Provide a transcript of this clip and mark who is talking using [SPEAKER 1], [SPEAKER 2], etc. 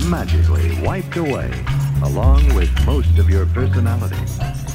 [SPEAKER 1] magically wiped away, along with most of your personality.